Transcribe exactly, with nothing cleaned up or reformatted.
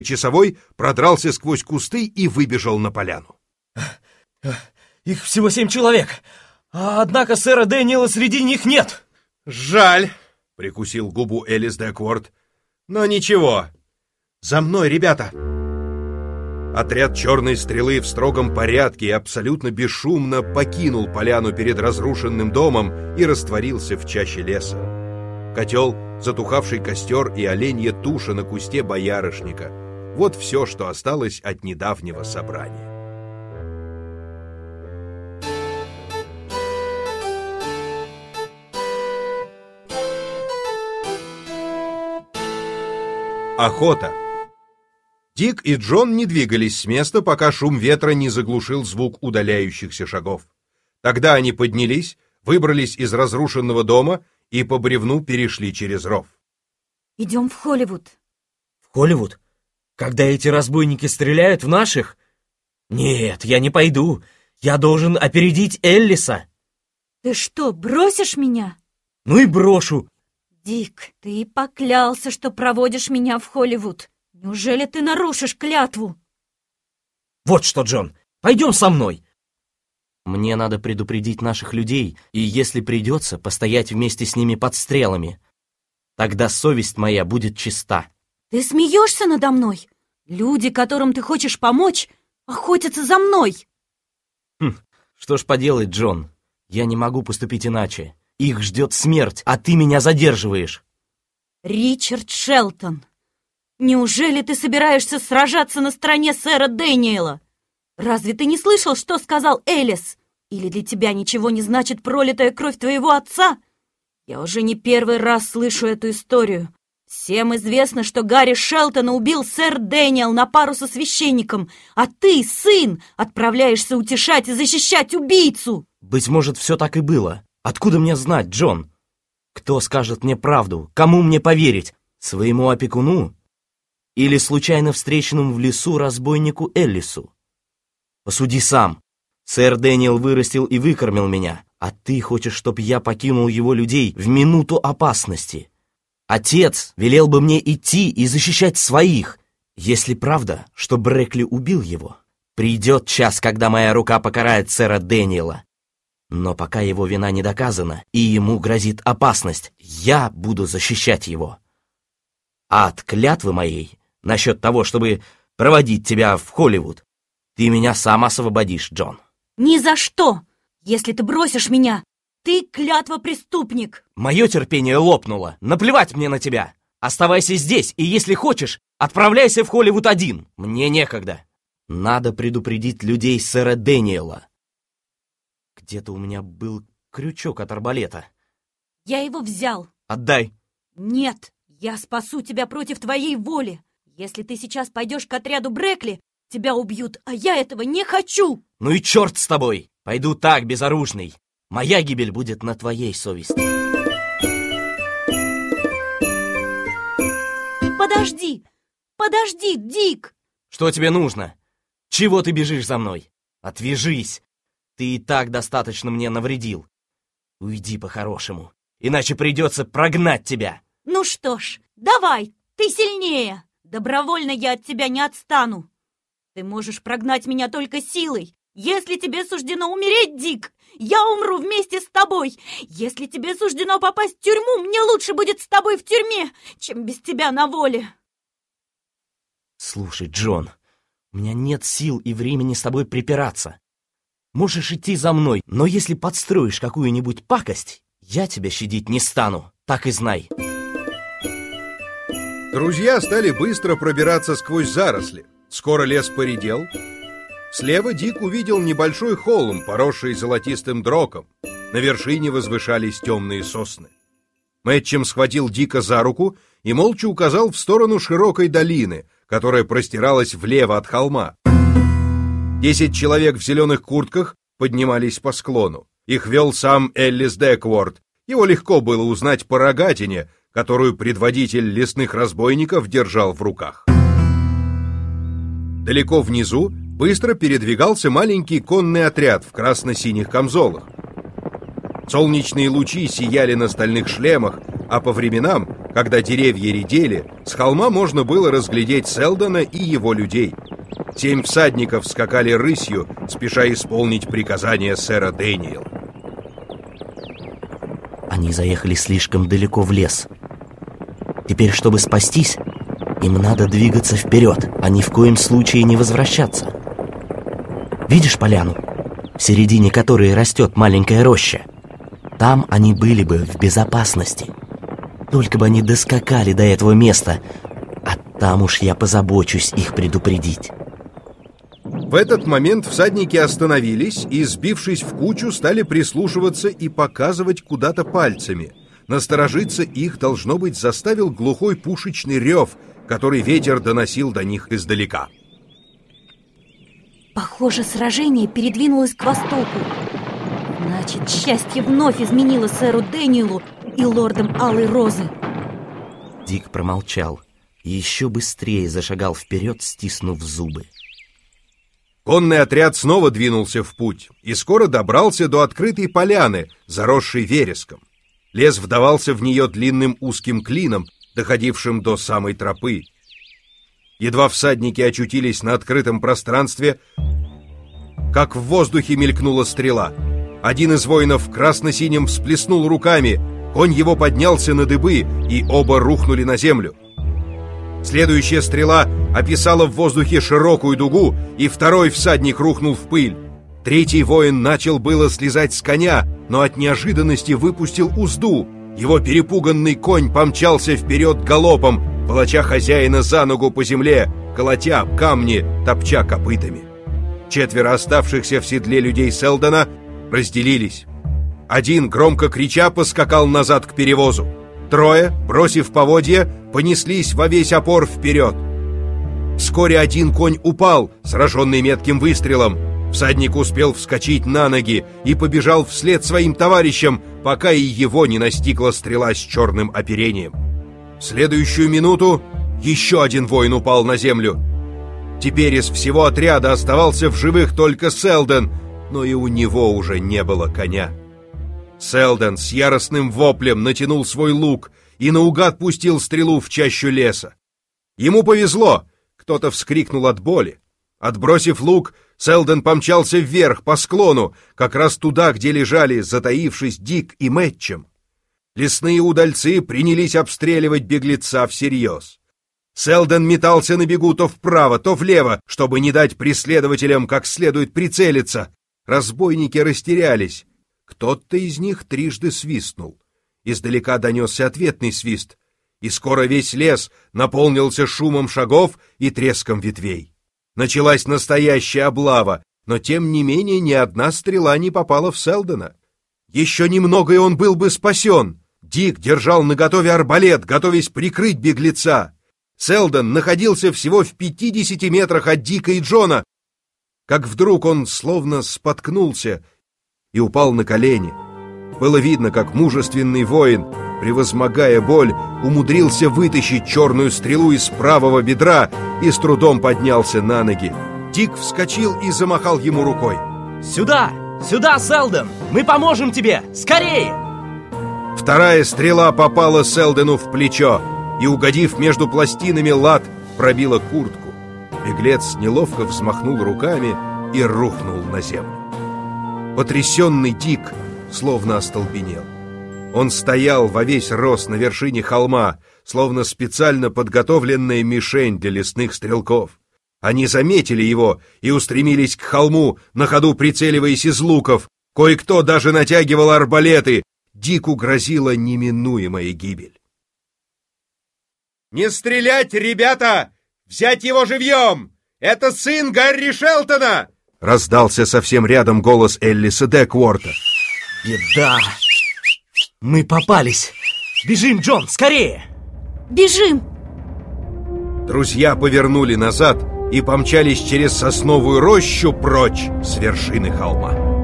Часовой продрался сквозь кусты и выбежал на поляну. Их всего семь человек, а однако сэра Дэниела среди них нет. Жаль, прикусил губу Элис Декворд. Но ничего. За мной, ребята. Отряд черной стрелы в строгом порядке и абсолютно бесшумно покинул поляну перед разрушенным домом и растворился в чаще леса. Котел, затухавший костер и оленья туша на кусте боярышника — вот все, что осталось от недавнего собрания. Охота. Дик и Джон не двигались с места, пока шум ветра не заглушил звук удаляющихся шагов. Тогда они поднялись, выбрались из разрушенного дома и по бревну перешли через ров. Идем в Холливуд. В Холливуд? Когда эти разбойники стреляют в наших? Нет, я не пойду. Я должен опередить Эллиса. Ты что, бросишь меня? Ну и брошу. Дик, ты поклялся, что проводишь меня в Холливуд. Неужели ты нарушишь клятву? Вот что, Джон, пойдем со мной. Мне надо предупредить наших людей, и если придется, постоять вместе с ними под стрелами. Тогда совесть моя будет чиста. Ты смеешься надо мной? Люди, которым ты хочешь помочь, охотятся за мной. Хм, что ж поделать, Джон, я не могу поступить иначе. Их ждет смерть, а ты меня задерживаешь. Ричард Шелтон, неужели ты собираешься сражаться на стороне сэра Дэниела? Разве ты не слышал, что сказал Элис? Или для тебя ничего не значит пролитая кровь твоего отца? Я уже не первый раз слышу эту историю. Всем известно, что Гарри Шелтона убил сэр Дэниел на пару со священником, а ты, сын, отправляешься утешать и защищать убийцу. Быть может, все так и было. Откуда мне знать, Джон? Кто скажет мне правду? Кому мне поверить? Своему опекуну? Или случайно встреченному в лесу разбойнику Эллису? Посуди сам. Сэр Дэниел вырастил и выкормил меня, а ты хочешь, чтоб я покинул его людей в минуту опасности? Отец велел бы мне идти и защищать своих, если правда, что Брэкли убил его. Придет час, когда моя рука покарает сэра Дэниела. Но пока его вина не доказана и ему грозит опасность, я буду защищать его. А от клятвы моей насчет того, чтобы проводить тебя в Холливуд, ты меня сам освободишь, Джон. Ни за что! Если ты бросишь меня, ты клятва-преступник. Мое терпение лопнуло. Наплевать мне на тебя. Оставайся здесь, и если хочешь, отправляйся в Холливуд один. Мне некогда. Надо предупредить людей сэра Дэниела. Где-то у меня был крючок от арбалета. Я его взял. Отдай. Нет, я спасу тебя против твоей воли. Если ты сейчас пойдешь к отряду Брэкли, тебя убьют, а я этого не хочу. Ну и черт с тобой. Пойду так, безоружный. Моя гибель будет на твоей совести. Подожди! Подожди, Дик! Что тебе нужно? Чего ты бежишь за мной? Отвяжись! Ты и так достаточно мне навредил. Уйди по-хорошему, иначе придется прогнать тебя. Ну что ж, давай, ты сильнее. Добровольно я от тебя не отстану. Ты можешь прогнать меня только силой. Если тебе суждено умереть, Дик, я умру вместе с тобой. Если тебе суждено попасть в тюрьму, мне лучше будет с тобой в тюрьме, чем без тебя на воле. Слушай, Джон, у меня нет сил и времени с тобой припираться. Можешь идти за мной, но если подстроишь какую-нибудь пакость, я тебя щадить не стану, так и знай. Друзья стали быстро пробираться сквозь заросли. Скоро лес поредел. Слева Дик увидел небольшой холм, поросший золотистым дроком. На вершине возвышались темные сосны. Мэтчем схватил Дика за руку и молча указал в сторону широкой долины, которая простиралась влево от холма. Десять человек в зеленых куртках поднимались по склону. Их вел сам Эллис Декворд. Его легко было узнать по рогатине, которую предводитель лесных разбойников держал в руках. Далеко внизу быстро передвигался маленький конный отряд в красно-синих камзолах. Солнечные лучи сияли на стальных шлемах, а по временам Когда деревья редели, с холма можно было разглядеть Селдона и его людей. Семь всадников скакали рысью, спеша исполнить приказания сэра Дэниела. Они заехали слишком далеко в лес. Теперь, чтобы спастись, им надо двигаться вперед, а ни в коем случае не возвращаться. Видишь поляну, в середине которой растет маленькая роща? Там они были бы в безопасности. Только бы они доскакали до этого места, а там уж я позабочусь их предупредить. В этот момент всадники остановились и, сбившись в кучу, стали прислушиваться и показывать куда-то пальцами. Насторожиться их, должно быть, заставил глухой пушечный рев, который ветер доносил до них издалека. Похоже, сражение передвинулось к востоку. Значит, счастье вновь изменило сэру Дэниелу и лордам Алой Розы. Дик промолчал и еще быстрее зашагал вперед, стиснув зубы. Конный отряд снова двинулся в путь и скоро добрался до открытой поляны, заросшей вереском. Лес вдавался в нее длинным узким клином, доходившим до самой тропы. Едва всадники очутились на открытом пространстве, как в воздухе мелькнула стрела. Один из воинов в красно-синем всплеснул руками, конь его поднялся на дыбы, и оба рухнули на землю. Следующая стрела описала в воздухе широкую дугу, и второй всадник рухнул в пыль. Третий воин начал было слезать с коня, но от неожиданности выпустил узду. Его перепуганный конь помчался вперед галопом, волоча хозяина за ногу по земле, колотя камни, топча копытами. Четверо оставшихся в седле людей Селдона разделились. Один, громко крича, поскакал назад к перевозу. Трое, бросив поводья, понеслись во весь опор вперед. Вскоре один конь упал, сраженный метким выстрелом. Всадник успел вскочить на ноги и побежал вслед своим товарищам, пока и его не настигла стрела с черным оперением. В следующую минуту еще один воин упал на землю. Теперь из всего отряда оставался в живых только Селдон, но и у него уже не было коня. Селдон с яростным воплем натянул свой лук и наугад пустил стрелу в чащу леса. Ему повезло, кто-то вскрикнул от боли. Отбросив лук, Селдон помчался вверх по склону, как раз туда, где лежали, затаившись, Дик и Мэтчем. Лесные удальцы принялись обстреливать беглеца всерьез. Селдон метался на бегу то вправо, то влево, чтобы не дать преследователям как следует прицелиться. Разбойники растерялись. Кто-то из них трижды свистнул. Издалека донесся ответный свист, и скоро весь лес наполнился шумом шагов и треском ветвей. Началась настоящая облава, но тем не менее ни одна стрела не попала в Селдона. Еще немного, и он был бы спасен. Дик держал наготове арбалет, готовясь прикрыть беглеца. Селдон находился всего в пятидесяти метрах от Дика и Джона, как вдруг он словно споткнулся и упал на колени. Было видно, как мужественный воин, превозмогая боль, умудрился вытащить черную стрелу из правого бедра и с трудом поднялся на ноги. Дик вскочил и замахал ему рукой. «Сюда! Сюда, Селдон! Мы поможем тебе! Скорее!» Вторая стрела попала Селдону в плечо и, угодив между пластинами лад, пробила куртку. Беглец неловко взмахнул руками и рухнул на землю. Потрясенный Дик словно остолбенел. Он стоял во весь рост на вершине холма, словно специально подготовленная мишень для лесных стрелков. Они заметили его и устремились к холму, на ходу прицеливаясь из луков. Кое-кто даже натягивал арбалеты. Дику грозила неминуемая гибель. «Не стрелять, ребята! Взять его живьем! Это сын Гарри Шелтона!» Раздался совсем рядом голос Эллиса Декворта. «Беда! Мы попались! Бежим, Джон, скорее!» «Бежим!» Друзья повернули назад и помчались через сосновую рощу прочь с вершины холма.